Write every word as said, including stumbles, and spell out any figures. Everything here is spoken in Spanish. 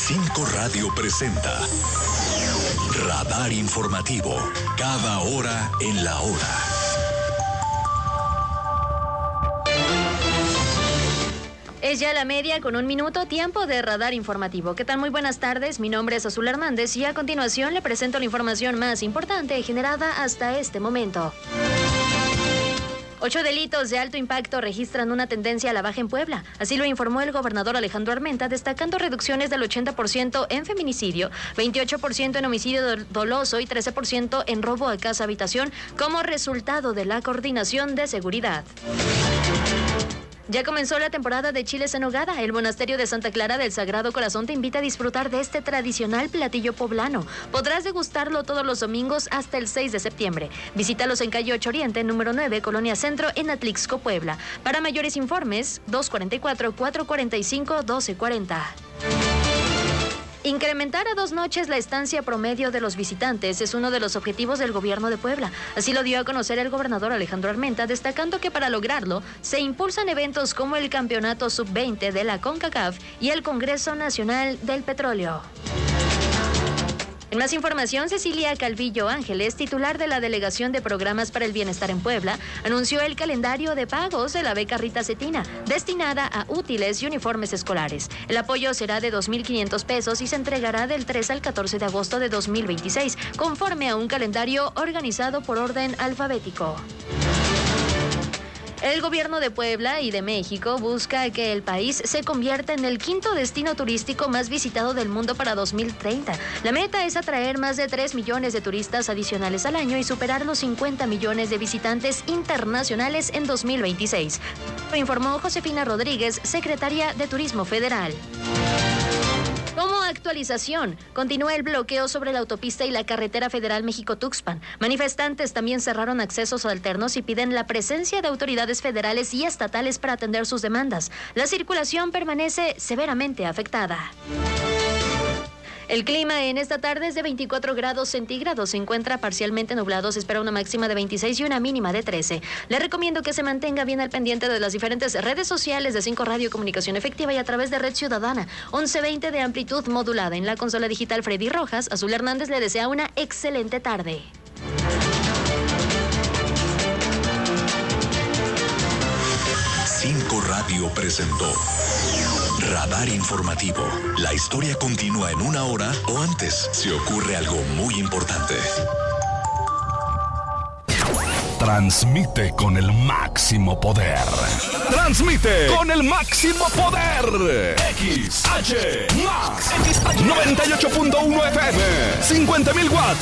cinco Radio presenta Radar Informativo, cada hora en la hora. Es ya la media con un minuto, tiempo de Radar Informativo. ¿Qué tal? Muy buenas tardes, mi nombre es Azul Hernández y a continuación le presento la información más importante generada hasta este momento. Ocho delitos de alto impacto registran una tendencia a la baja en Puebla. Así lo informó el gobernador Alejandro Armenta, destacando reducciones del ochenta por ciento en feminicidio, veintiocho por ciento en homicidio doloso y trece por ciento en robo a casa-habitación como resultado de la coordinación de seguridad. Ya comenzó la temporada de chiles en nogada. El monasterio de Santa Clara del Sagrado Corazón te invita a disfrutar de este tradicional platillo poblano. Podrás degustarlo todos los domingos hasta el seis de septiembre. Visítalos en calle ocho Oriente, número nueve, Colonia Centro, en Atlixco, Puebla. Para mayores informes, dos cuatro cuatro, cuatro cuatro cinco, uno dos cuatro cero. Incrementar a dos noches la estancia promedio de los visitantes es uno de los objetivos del gobierno de Puebla. Así lo dio a conocer el gobernador Alejandro Armenta, destacando que para lograrlo se impulsan eventos como el Campeonato sub veinte de la CONCACAF y el Congreso Nacional del Petróleo. En más información, Cecilia Calvillo Ángeles, titular de la Delegación de Programas para el Bienestar en Puebla, anunció el calendario de pagos de la beca Rita Cetina, destinada a útiles y uniformes escolares. El apoyo será de dos mil quinientos pesos y se entregará del tres al catorce de agosto de dos mil veintiséis, conforme a un calendario organizado por orden alfabético. El gobierno de Puebla y de México busca que el país se convierta en el quinto destino turístico más visitado del mundo para dos mil treinta. La meta es atraer más de tres millones de turistas adicionales al año y superar los cincuenta millones de visitantes internacionales en dos mil veintiséis. Lo informó Josefina Rodríguez, secretaria de Turismo Federal. Como actualización, continúa el bloqueo sobre la autopista y la carretera federal México-Tuxpan. Manifestantes también cerraron accesos alternos y piden la presencia de autoridades federales y estatales para atender sus demandas. La circulación permanece severamente afectada. El clima en esta tarde es de veinticuatro grados centígrados, se encuentra parcialmente nublado, se espera una máxima de veintiséis y una mínima de trece. Le recomiendo que se mantenga bien al pendiente de las diferentes redes sociales de cinco Radio Comunicación Efectiva y a través de Red Ciudadana, once veinte de amplitud modulada. En la consola digital Freddy Rojas, Azul Hernández le desea una excelente tarde. cinco Radio presentó Radar Informativo. La historia continúa en una hora o antes si ocurre algo muy importante. Transmite con el máximo poder. Transmite con el máximo poder. X H Max noventa y ocho punto uno F M, cincuenta mil watts